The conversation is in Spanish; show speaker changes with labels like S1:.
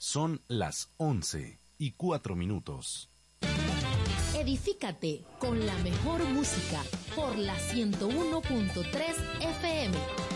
S1: Son las 11:04.
S2: Edifícate con la mejor música por la 101.3 FM.